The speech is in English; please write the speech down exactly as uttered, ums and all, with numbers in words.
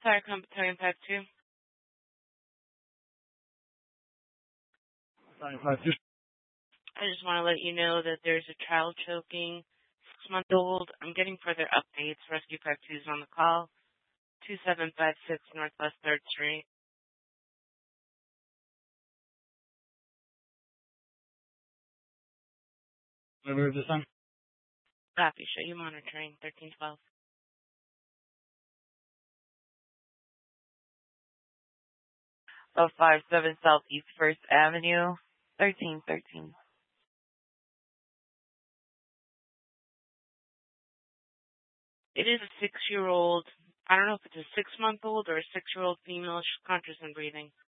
Sorry, Company Impact two. I just want to let you know that there's a child choking, six-month-old. I'm getting further updates. Rescue Pack two is on the call. two seven five six Northwest third Street. Remember this time? Copy. Show you monitoring. thirteen twelve. Of five seven Southeast First Avenue, thirteen thirteen. It is a six-year-old. I don't know if it's a six-month-old or a six-year-old female. She's conscious and breathing.